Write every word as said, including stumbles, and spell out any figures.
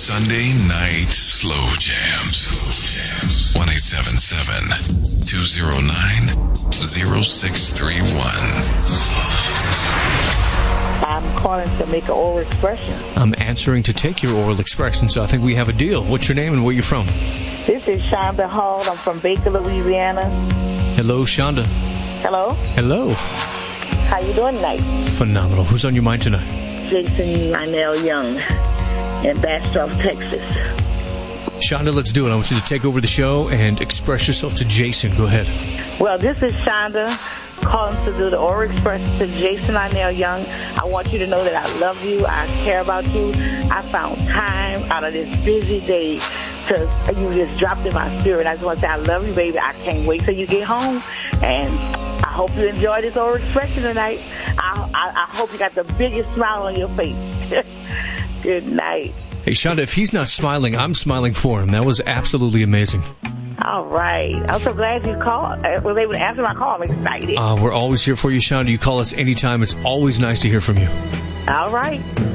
Sunday Night Slow Jams. one eight seven seven, two oh nine, oh six three one. I'm calling to make an oral expression. I'm answering to take your oral expression, so I think we have a deal. What's your name and where you from? This is Shonda Hall. I'm from Baker, Louisiana. Hello, Shonda. Hello. Hello. How you doing tonight? Phenomenal. Who's on your mind tonight? Jason Lionel Young in Bastrop, Texas. Shonda, let's do it. I want you to take over the show and express yourself to Jason. Go ahead. Well, this is Shonda calling to do the oral expression to Jason Lionel Young. I want you to know that I love you. I care about you. I found time out of this busy day to, you just dropped in my spirit. I just want to say I love you, baby. I can't wait till you get home. And I hope you enjoy this oral expression tonight. I, I, I hope you got the biggest smile on your face. Good night. Hey, Shonda, if he's not smiling, I'm smiling for him. That was absolutely amazing. All right. I'm so glad you called. I was able to answer my call. I'm excited. Uh, we're always here for you, Shonda. You call us anytime. It's always nice to hear from you. All right.